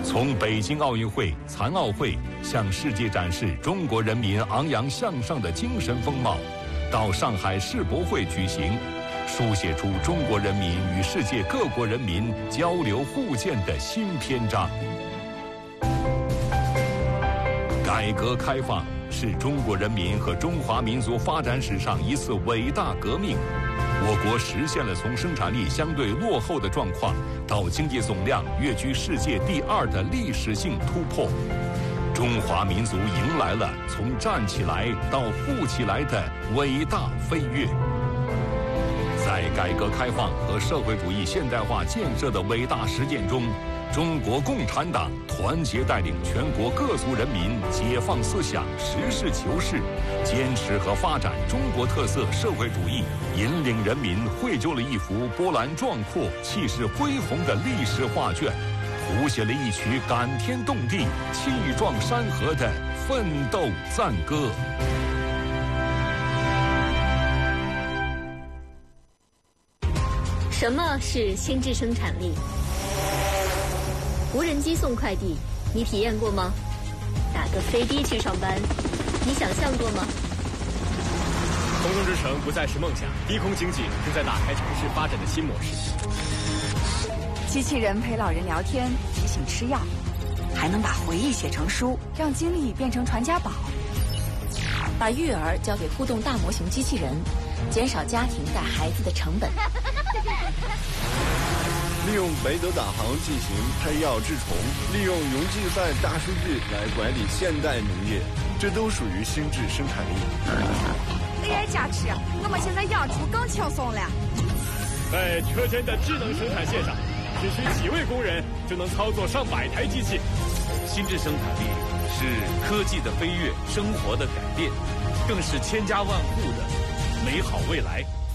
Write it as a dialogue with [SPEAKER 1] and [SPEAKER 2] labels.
[SPEAKER 1] 从北京奥运会、残奥会向世界展示中国人民昂扬向上的精神风貌，到上海世博会举行，书写出中国人民与世界各国人民交流互鉴的新篇章。改革开放是中国人民和中华民族发展史上一次伟大革命。我国实现了从生产力相对落后的状况到经济总量跃居世界第2的历史性突破。中华民族迎来了从站起来到富起来的伟大飞跃。在改革开放和社会主义现代化建设的伟大实践中，中国共产党团结带领全国各族人民解放思想、实事求是，坚持和发展中国特色社会主义，引领人民绘就了一幅波澜壮阔、气势恢宏的历史画卷，谱写了一曲感天动地、气壮山河的奋斗赞歌。
[SPEAKER 2] 什么是心智生产力？无人机送快递，你体验过吗？打个飞的去上班，你想象过吗？
[SPEAKER 3] 空中之城不再是梦想，低空经济正在打开城市发展的新模式。
[SPEAKER 4] 机器人陪老人聊天，提醒吃药，还能把回忆写成书，让经历变成传家宝。
[SPEAKER 5] 把育儿交给互动大模型机器人，减少家庭带孩子的成本。
[SPEAKER 6] 利用雷德导航进行配药治虫，利用云计算大数据来管理现代农业，这都属于心智生产力。
[SPEAKER 4] AI 加持，我们现在养猪更轻松了。
[SPEAKER 3] 在车间的智能生产线上，只需几位工人就能操作上百台机器。
[SPEAKER 7] 心智生产力是科技的飞跃，生活的改变，更是千家万户的美好未来。